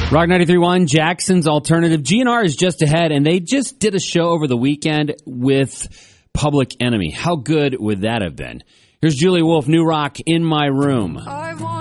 Rock 93.1, Jackson's Alternative. GNR is just ahead, and they just did a show over the weekend with Public Enemy. How good would that have been? Here's Julie Wolfe, New Rock, In My Room.